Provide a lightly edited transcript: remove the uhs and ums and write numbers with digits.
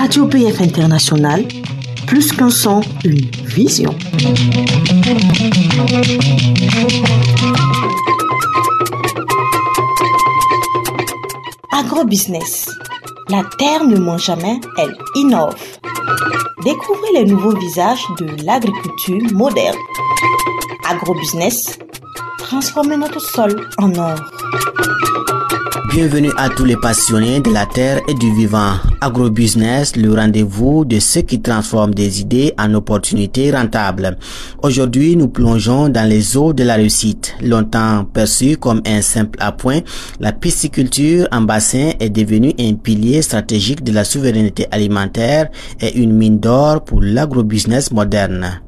Radio BF International, plus qu'un son, une vision. Agrobusiness. La terre ne ment jamais, elle innove. Découvrez les nouveaux visages de l'agriculture moderne. Agrobusiness. Transformer notre sol en or. Bienvenue à tous les passionnés de la terre et du vivant. Agrobusiness, le rendez-vous de ceux qui transforment des idées en opportunités rentables. Aujourd'hui, nous plongeons dans les eaux de la réussite. Longtemps perçue comme un simple appoint, la pisciculture en bassin est devenue un pilier stratégique de la souveraineté alimentaire et une mine d'or pour l'agrobusiness moderne.